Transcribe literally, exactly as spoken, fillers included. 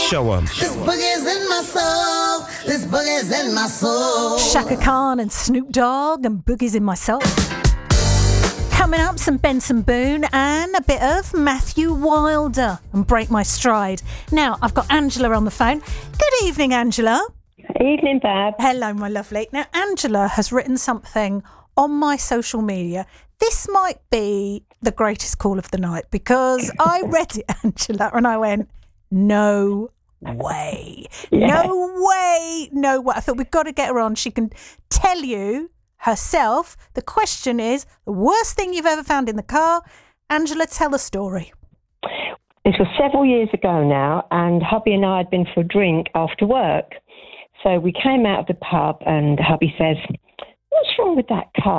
Show 'em. This boogie's in my soul. This boogie's in my soul. Shaka Khan and Snoop Dogg and Boogie's in my soul. Coming up, some Benson Boone and a bit of Matthew Wilder and Break My Stride. Now, I've got Angela on the phone. Good evening, Angela. Evening, Bab. Hello, my lovely. Now, Angela has written something on my social media. This might be the greatest call of the night because I read it, Angela, and I went, no way. Yeah. No way. No way. I thought, we've got to get her on. She can tell you herself. The question is, the worst thing you've ever found in the car. Angela, tell a story. This was several years ago now, and hubby and I had been for a drink after work. So we came out of the pub, and hubby says, "What's wrong with that car?"